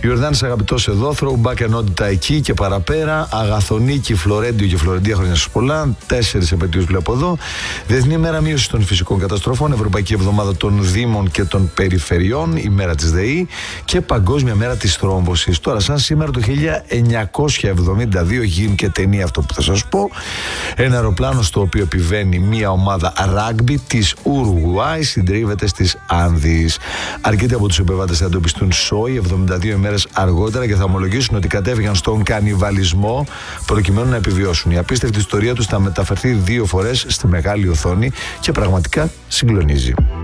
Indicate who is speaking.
Speaker 1: Ιορδάνης αγαπητός εδώ, throwback ενότητα εκεί και παραπέρα. Αγαθονίκη, Φλωρέντιο και Φλωρεντία, χρόνια σας πολλά. 4 επετείους βλέπω εδώ. Διεθνή ημέρα μείωσης των φυσικών καταστροφών, Ευρωπαϊκή Εβδομάδα των Δήμων και των Περιφερειών, ημέρα της ΔΕΗ και Παγκόσμια Μέρα της Θρόμβωσης. Τώρα, σαν σήμερα το 1972 γίνει και ταινία αυτό που θα σας πω. Ένα αεροπλάνο στο οποίο επιβαίνει μια ομάδα ράγκμπι της Ουρουγουάη συντρίβεται στις Άνδεις. Αρκετοί από τους επιβάτες θα εντοπιστούν σόι 72 ημέρες αργότερα και θα ομολογήσουν ότι κατέφυγαν στον κανιβαλισμό προκειμένου να επιβιώσουν. Η απίστευτη ιστορία τους θα μεταφερθεί 2 φορές στη μεγάλη οθόνη και πραγματικά συγκλονίζει.